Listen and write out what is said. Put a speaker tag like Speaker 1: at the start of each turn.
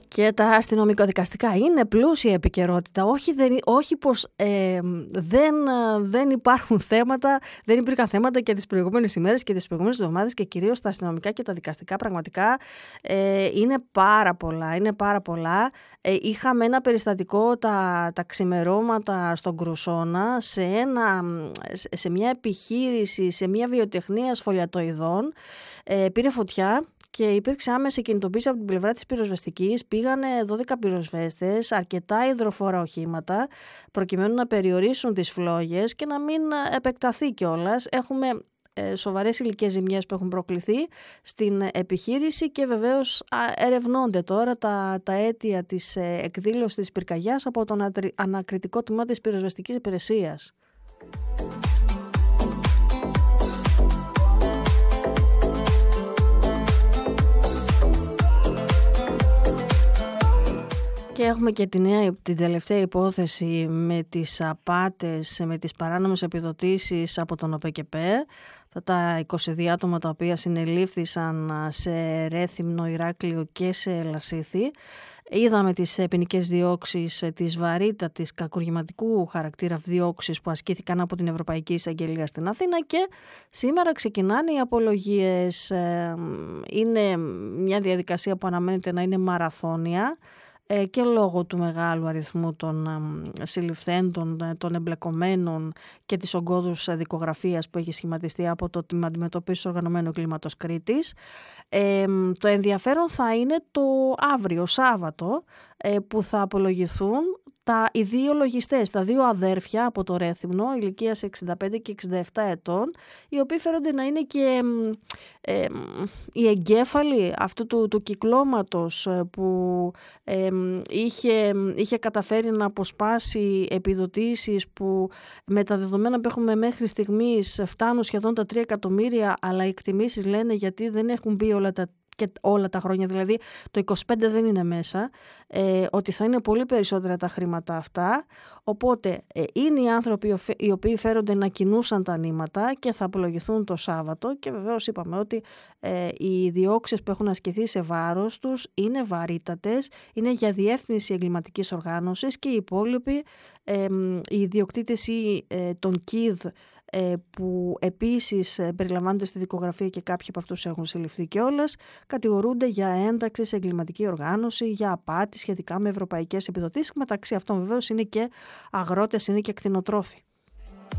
Speaker 1: Και τα αστυνομικοδικαστικά είναι πλούσια επικαιρότητα. Όχι πως δεν υπάρχουν θέματα, δεν υπήρχαν θέματα και τις προηγούμενες ημέρες και τις προηγούμενες εβδομάδες, και κυρίως τα αστυνομικά και τα δικαστικά πραγματικά είναι πάρα πολλά. Είναι πάρα πολλά. Είχαμε ένα περιστατικό τα ξημερώματα στον Κρουσόνα σε μια επιχείρηση, σε μια βιοτεχνία σφολιατοειδών. Πήρε φωτιά και υπήρξε άμεση κινητοποίηση από την πλευρά της πυροσβεστικής. Πήγανε 12 πυροσβέστες, αρκετά υδροφόρα οχήματα, προκειμένου να περιορίσουν τις φλόγες και να μην επεκταθεί κιόλας. Έχουμε σοβαρές υλικές ζημιές που έχουν προκληθεί στην επιχείρηση και βεβαίως ερευνώνται τώρα τα αίτια της εκδήλωσης της πυρκαγιάς από τον ανακριτικό τμήμα της πυροσβεστικής υπηρεσίας. Και έχουμε και την τελευταία υπόθεση με τις απάτες, με τις παράνομες επιδοτήσεις από τον ΟΠΕΚΕΠΕ. Τα 22 άτομα τα οποία συνελήφθησαν σε Ρέθυμνο, Ηράκλειο και σε Λασίθι. Είδαμε τις ποινικές διώξεις, της βαρύτατης κακουργηματικού χαρακτήρα διώξεις που ασκήθηκαν από την Ευρωπαϊκή Εισαγγελία στην Αθήνα, και σήμερα ξεκινάνε οι απολογίες. Είναι μια διαδικασία που αναμένεται να είναι μαραθώνια, και λόγω του μεγάλου αριθμού των συλληφθέντων, των εμπλεκομένων και της ογκώδους δικογραφίας που έχει σχηματιστεί από το Τμήμα Αντιμετώπισης Οργανωμένου Εγκλήματος Κρήτης. Το ενδιαφέρον θα είναι το αύριο Σάββατο, που θα απολογηθούν οι δύο λογιστές, τα δύο αδέρφια από το Ρέθυμνο, ηλικίας 65 και 67 ετών, οι οποίοι φέρονται να είναι και οι εγκέφαλοι αυτού του κυκλώματος που είχε καταφέρει να αποσπάσει επιδοτήσεις που με τα δεδομένα που έχουμε μέχρι στιγμής φτάνουν σχεδόν τα 3 εκατομμύρια, αλλά οι εκτιμήσεις λένε, γιατί δεν έχουν μπει όλα τα χρόνια, δηλαδή το 25 δεν είναι μέσα, ότι θα είναι πολύ περισσότερα τα χρήματα αυτά. Οπότε είναι οι άνθρωποι οι οποίοι φέρονται να κινούσαν τα νήματα και θα απολογηθούν το Σάββατο, και βεβαίως είπαμε ότι οι διώξεις που έχουν ασκηθεί σε βάρος τους είναι βαρύτατες, είναι για διεύθυνση εγκληματικής οργάνωσης, και οι υπόλοιποι, οι ιδιοκτήτες των ΚΙΔ, που επίσης περιλαμβάνονται στη δικογραφία και κάποιοι από αυτούς έχουν συλληφθεί κιόλας, κατηγορούνται για ένταξη σε εγκληματική οργάνωση, για απάτη σχετικά με ευρωπαϊκές επιδοτήσεις. Μεταξύ αυτών βεβαίως είναι και αγρότες, είναι και κτηνοτρόφοι.